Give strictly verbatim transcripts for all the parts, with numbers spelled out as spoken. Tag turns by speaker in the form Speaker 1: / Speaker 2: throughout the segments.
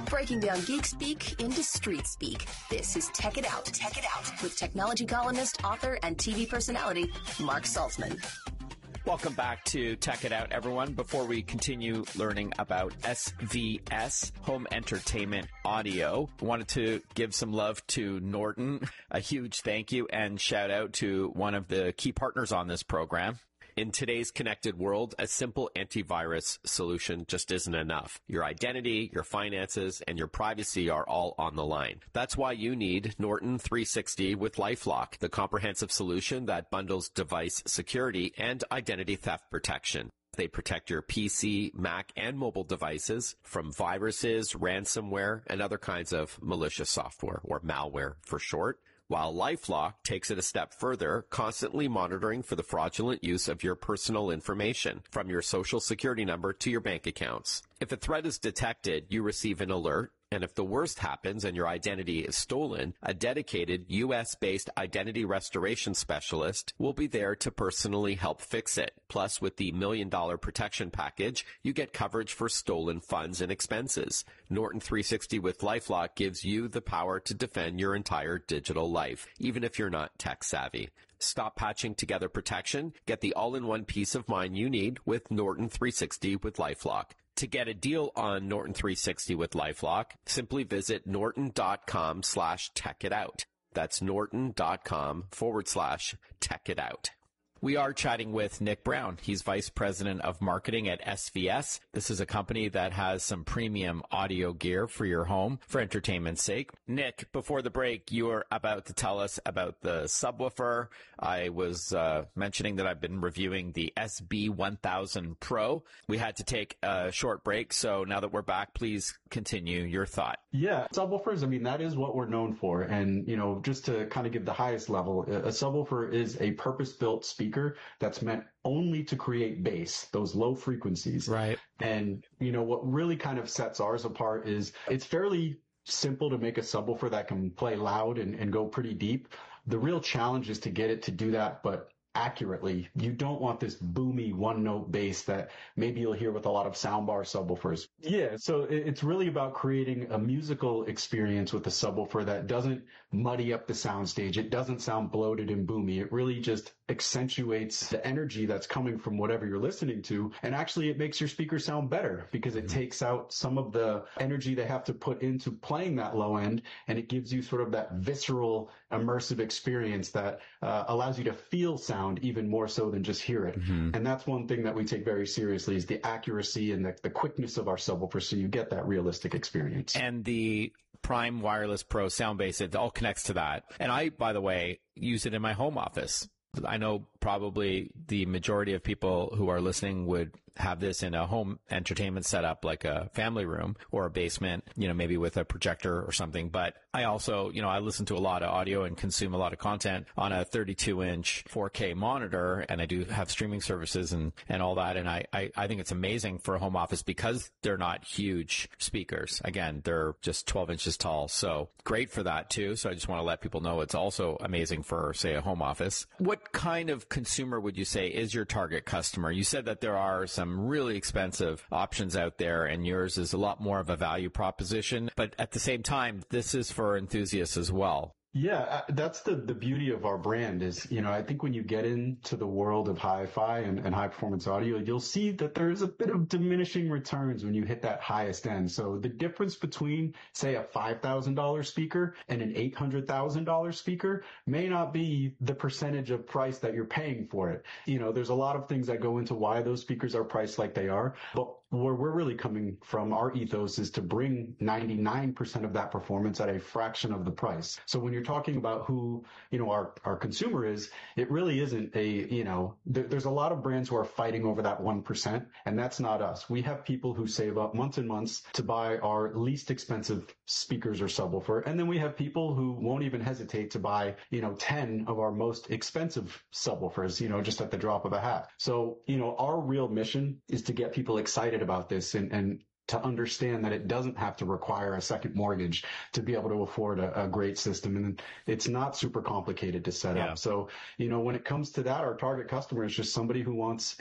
Speaker 1: Breaking down geek speak into street speak. This is Tech It Out. Tech It Out with technology columnist, author, and T V personality Mark Saltzman.
Speaker 2: Welcome back to Tech It Out, everyone. Before we continue learning about S V S, Home Entertainment Audio, I wanted to give some love to Norton. A huge thank you and shout out to one of the key partners on this program. In today's connected world, a simple antivirus solution just isn't enough. Your identity, your finances, and your privacy are all on the line. That's why you need Norton three sixty with LifeLock, the comprehensive solution that bundles device security and identity theft protection. They protect your P C, Mac, and mobile devices from viruses, ransomware, and other kinds of malicious software, or malware for short. While LifeLock takes it a step further, constantly monitoring for the fraudulent use of your personal information, from your social security number to your bank accounts. If a threat is detected, you receive an alert. And if the worst happens and your identity is stolen, a dedicated U S-based identity restoration specialist will be there to personally help fix it. Plus, with the million dollar protection package, you get coverage for stolen funds and expenses. Norton three sixty with LifeLock gives you the power to defend your entire digital life, even if you're not tech savvy. Stop patching together protection. Get the all-in-one peace of mind you need with Norton three sixty with LifeLock. To get a deal on Norton three sixty with LifeLock, simply visit norton.com slash tech it out. That's norton.com forward slash tech it out. We are chatting with Nick Brown. He's Vice President of Marketing at S V S. This is a company that has some premium audio gear for your home for entertainment's sake. Nick, before the break, you were about to tell us about the subwoofer. I was uh, mentioning that I've been reviewing the S B one thousand Pro. We had to take a short break, so now that we're back, please continue your thought.
Speaker 3: Yeah, subwoofers, I mean, that is what we're known for. And, you know, just to kind of give the highest level, a subwoofer is a purpose-built speaker that's meant only to create bass, those low frequencies.
Speaker 2: Right.
Speaker 3: And, you know, what really kind of sets ours apart is it's fairly simple to make a subwoofer that can play loud and, and go pretty deep. The real challenge is to get it to do that, but accurately. You don't want this boomy one note bass that maybe you'll hear with a lot of soundbar subwoofers. Yeah, so it's really about creating a musical experience with the subwoofer that doesn't muddy up the soundstage. It doesn't sound bloated and boomy. It really just accentuates the energy that's coming from whatever you're listening to. And actually it makes your speaker sound better because it takes out some of the energy they have to put into playing that low end, and it gives you sort of that visceral immersive experience that uh, allows you to feel sound even more so than just hear it. Mm-hmm. And that's one thing that we take very seriously is the accuracy and the, the quickness of our subwoofer, so you get that realistic experience.
Speaker 2: And the Prime Wireless Pro Soundbase, it all connects to that. And I, by the way, use it in my home office. I know probably the majority of people who are listening would have this in a home entertainment setup, like a family room or a basement, you know, maybe with a projector or something. But I also, you know, I listen to a lot of audio and consume a lot of content on a thirty-two inch four K monitor. And I do have streaming services and, and all that. And I, I, I think it's amazing for a home office because they're not huge speakers. Again, they're just twelve inches tall. So great for that too. So I just want to let people know it's also amazing for, say, a home office. What kind of consumer would you say is your target customer? You said that there are some really expensive options out there and yours is a lot more of a value proposition, but at the same time, this is for enthusiasts as well.
Speaker 3: Yeah, that's the, the beauty of our brand is, you know, I think when you get into the world of hi-fi and, and high performance audio, you'll see that there's a bit of diminishing returns when you hit that highest end. So the difference between, say, a five thousand dollars speaker and an eight hundred thousand dollars speaker may not be the percentage of price that you're paying for it. You know, there's a lot of things that go into why those speakers are priced like they are, but where we're really coming from, our ethos is to bring ninety-nine percent of that performance at a fraction of the price. So when you're talking about who, you know, our, our consumer is, it really isn't a, you know, there, there's a lot of brands who are fighting over that one percent, and that's not us. We have people who save up months and months to buy our least expensive speakers or subwoofer, and then we have people who won't even hesitate to buy, you know, ten of our most expensive subwoofers, you know, just at the drop of a hat. So, you know, our real mission is to get people excited about this and, and to understand that it doesn't have to require a second mortgage to be able to afford a, a great system. And it's not super complicated to set
Speaker 2: yeah.
Speaker 3: up. So, you know, when it comes to that, our target customer is just somebody who wants a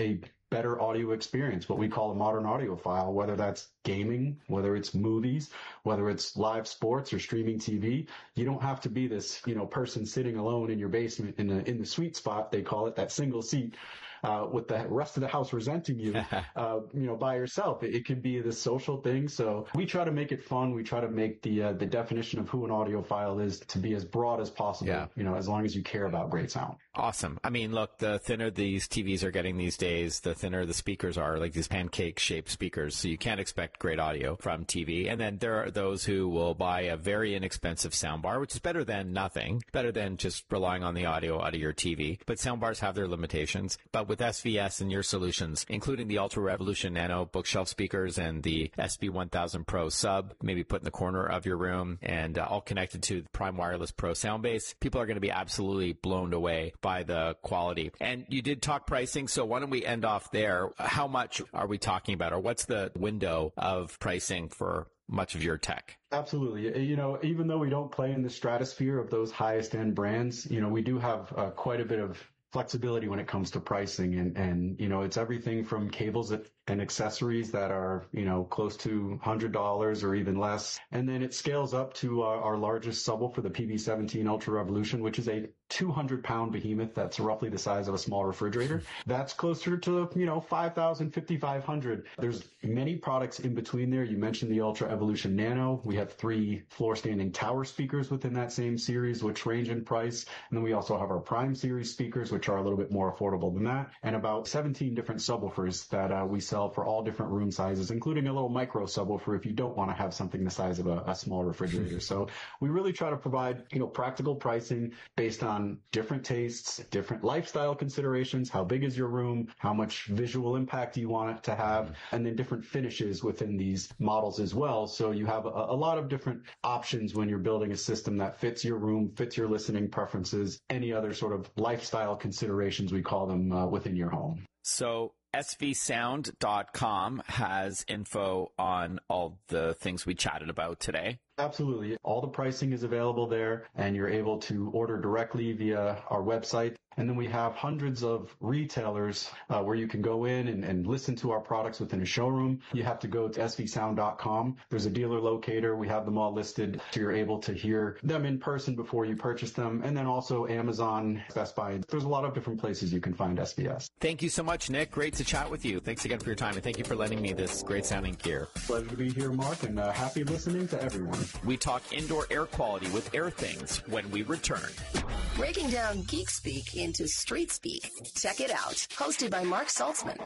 Speaker 3: better audio experience, what we call a modern audiophile, whether that's gaming, whether it's movies, whether it's live sports or streaming T V. You don't have to be this, you know, person sitting alone in your basement in the, in the sweet spot, they call it, that single seat, uh, with the rest of the house resenting you, uh, you know, by yourself. It, it can be this social thing. So we try to make it fun. We try to make the, uh, the definition of who an audiophile is to be as broad as possible, yeah. you know, as long as you care about great sound.
Speaker 2: Awesome. I mean, look, the thinner these T Vs are getting these days, the thinner the speakers are, like these pancake-shaped speakers. So you can't expect great audio from T V. And then there are those who will buy a very inexpensive soundbar, which is better than nothing, better than just relying on the audio out of your T V. But soundbars have their limitations. But with S V S and your solutions, including the Ultra Revolution Nano bookshelf speakers and the S B one thousand Pro sub, maybe put in the corner of your room and uh, all connected to the Prime Wireless Pro Soundbase, people are going to be absolutely blown away by the quality. And you did talk pricing, so why don't we end off there? How much are we talking about, or what's the window of pricing for much of your tech?
Speaker 3: Absolutely. You know, even though we don't play in the stratosphere of those highest end brands, you know, we do have uh, quite a bit of flexibility when it comes to pricing. And, and, you know, it's everything from cables and accessories that are, you know, close to one hundred dollars or even less. And then it scales up to our, our largest subwoofer, the P V seventeen Ultra Revolution, which is a two hundred pound behemoth that's roughly the size of a small refrigerator. That's closer to, you know, five thousand, fifty-five hundred. There's many products in between there. You mentioned the Ultra Evolution Nano. We have three floor standing tower speakers within that same series, which range in price. And then we also have our Prime series speakers, which are a little bit more affordable than that. And about seventeen different subwoofers that uh, we sell for all different room sizes, including a little micro subwoofer if you don't want to have something the size of a, a small refrigerator. So we really try to provide, you know, practical pricing based on different tastes, different lifestyle considerations. How big is your room? How much visual impact do you want it to have? And then different finishes within these models as well. So you have a, a lot of different options when you're building a system that fits your room, fits your listening preferences, any other sort of lifestyle considerations, we call them, uh, within your home.
Speaker 2: So S V sound dot com has info on all the things we chatted about today.
Speaker 3: Absolutely. All the pricing is available there, and you're able to order directly via our website. And then we have hundreds of retailers uh, where you can go in and, and listen to our products within a showroom. You have to go to S V sound dot com. There's a dealer locator. We have them all listed, so you're able to hear them in person before you purchase them. And then also Amazon, Best Buy. There's a lot of different places you can find S V S.
Speaker 2: Thank you so much, Nick. Great to chat with you. Thanks again for your time, and thank you for lending me this great sounding gear.
Speaker 3: Pleasure to be here, Mark, and uh, happy listening to everyone.
Speaker 2: We talk indoor air quality with AirThings when we return.
Speaker 1: Breaking down geek speak into street speak. Check it out. Hosted by Mark Saltzman.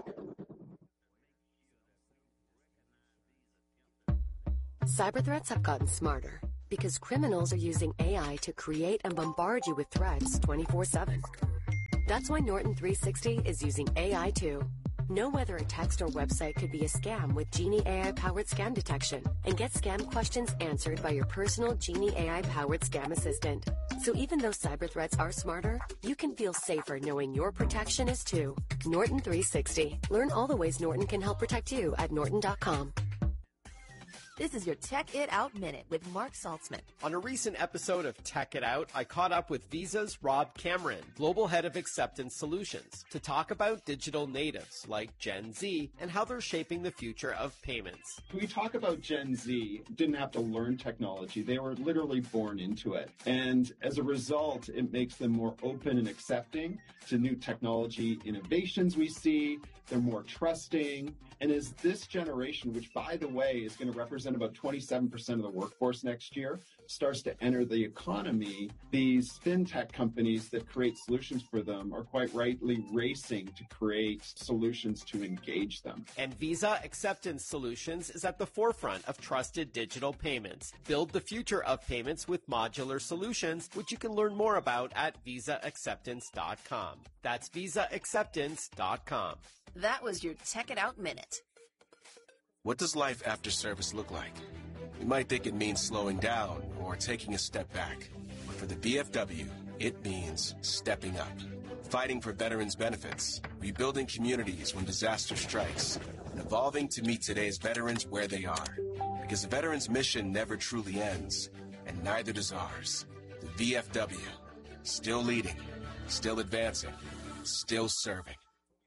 Speaker 4: Cyber threats have gotten smarter because criminals are using A I to create and bombard you with threats twenty-four seven. That's why Norton three sixty is using A I too. Know whether a text or website could be a scam with Genie A I-powered scam detection, and get scam questions answered by your personal Genie A I-powered scam assistant. So even though cyber threats are smarter, you can feel safer knowing your protection is too. Norton three sixty. Learn all the ways Norton can help protect you at norton dot com.
Speaker 1: This is your Tech It Out Minute with Mark Saltzman.
Speaker 5: On a recent episode of Tech It Out, I caught up with Visa's Rob Cameron, Global Head of Acceptance Solutions, to talk about digital natives like Gen Z and how they're shaping the future of payments.
Speaker 6: We talk about Gen Z, didn't have to learn technology. They were literally born into it. And as a result, it makes them more open and accepting to new technology innovations we see. They're more trusting. And as this generation, which, by the way, is going to represent about twenty-seven percent of the workforce next year, starts to enter the economy, these fintech companies that create solutions for them are quite rightly racing to create solutions to engage them.
Speaker 5: And Visa Acceptance Solutions is at the forefront of trusted digital payments. Build the future of payments with modular solutions, which you can learn more about at visa acceptance dot com. That's visa acceptance dot com.
Speaker 1: That was your Tech It Out Minute.
Speaker 7: What does life after service look like? You might think it means slowing down or taking a step back. But for the V F W, it means stepping up. Fighting for veterans' benefits, rebuilding communities when disaster strikes, and evolving to meet today's veterans where they are. Because the veterans' mission never truly ends, and neither does ours. The V F W, still leading, still advancing, still serving.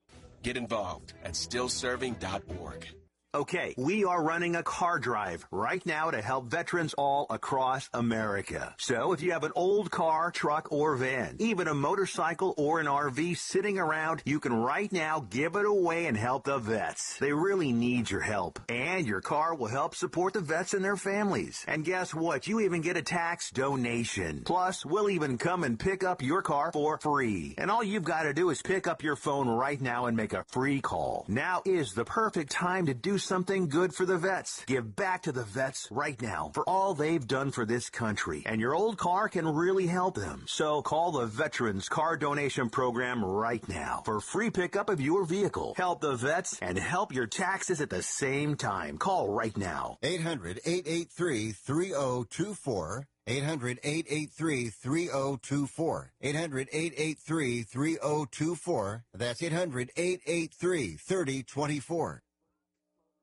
Speaker 7: Get involved at still serving dot org.
Speaker 8: Okay, we are running a car drive right now to help veterans all across America. So if you have an old car, truck, or van, even a motorcycle or an R V sitting around, you can right now give it away and help the vets. They really need your help. And your car will help support the vets and their families. And guess what? You even get a tax donation. Plus, we'll even come and pick up your car for free. And all you've got to do is pick up your phone right now and make a free call. Now is the perfect time to do something good for the vets. Give back to the vets right now for all they've done for this country. And your old car can really help them. So call the Veterans Car Donation Program right now for free pickup of your vehicle. Help the vets and help your taxes at the same time. Call right now.
Speaker 9: eight hundred, eight eight three, three oh two four. eight hundred, eight eight three, three oh two four. eight hundred, eight eight three, three oh two four. That's eight hundred, eight eight three, three oh two four.